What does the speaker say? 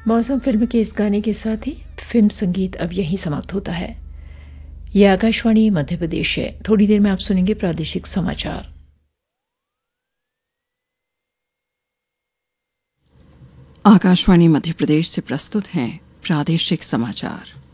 मौसम फिल्म के इस गाने के साथ ही फिल्म संगीत अब यहीं समाप्त होता है। यह आकाशवाणी मध्य प्रदेश है। थोड़ी देर में आप सुनेंगे प्रादेशिक समाचार। आकाशवाणी मध्य प्रदेश से प्रस्तुत हैं प्रादेशिक समाचार।